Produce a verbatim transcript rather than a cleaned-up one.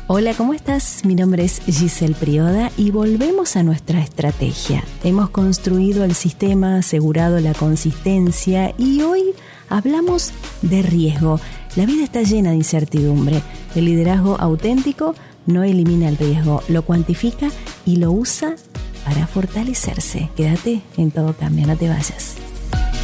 Hola, ¿cómo estás? Mi nombre es Giselle Prioda y volvemos a nuestra estrategia. Hemos construido el sistema, asegurado la consistencia y hoy hablamos de riesgo. La vida está llena de incertidumbre. El liderazgo auténtico no elimina el riesgo, lo cuantifica y lo usa para fortalecerse. Quédate en Todo Cambia, no te vayas.